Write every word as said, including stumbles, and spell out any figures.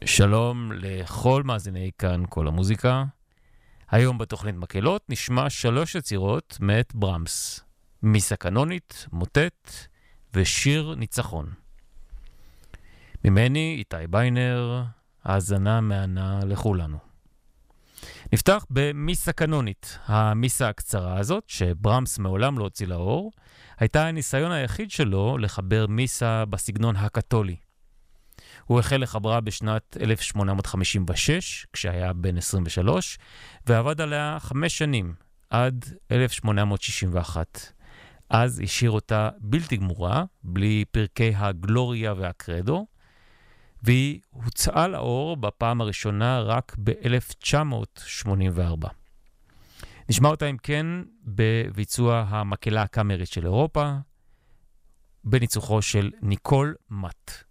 שלום לכל מאזיני כאן כל המוזיקה. היום בתוכנית מקהלות נשמע שלוש יצירות מאת ברמס. מיסה קנונית, מוטט ושיר ניצחון. ממני איתי ביינר, האזנה מענה לכולנו. נפתח במיסה קנונית. המיסה הקצרה הזאת, שברמס מעולם לא הוציא לאור, הייתה הניסיון היחיד שלו לחבר מיסה בסגנון הקתולי. הוא החל לחברה בשנת אלף שמונה מאות חמישים ושש, כשהיה בן עשרים ושלוש, ועבד עליה חמש שנים, עד אלף שמונה מאות שישים ואחת. אז השאיר אותה בלתי גמורה, בלי פרקי הגלוריה והקרדו, והיא הוצאה לאור בפעם הראשונה רק ב-אלף תשע מאות שמונים וארבע. נשמע אותה אם כן בביצוע המקהלה הקאמרית של אירופה, בניצוחו של ניקול מאט.